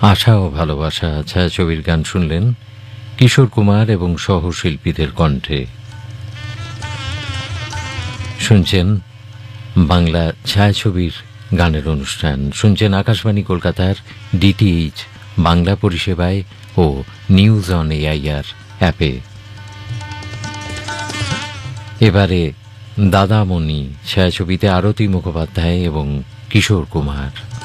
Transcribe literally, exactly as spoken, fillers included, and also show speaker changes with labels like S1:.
S1: আশা ও ভালোবাসা ছায়াছবির গান শুনলেন কিশোর কুমার এবং সহশিল্পীদের কণ্ঠে। শুনছেন বাংলা ছায়াছবির গানের অনুষ্ঠান, শুনছেন আকাশবাণী কলকাতার ডিটিএইচ বাংলা পরিষেবায় ও নিউজ অন এআইআর অ্যাপে। এবারে দাদামণি ছায়াছবিতে আরতি মুখোপাধ্যায় এবং কিশোর কুমার।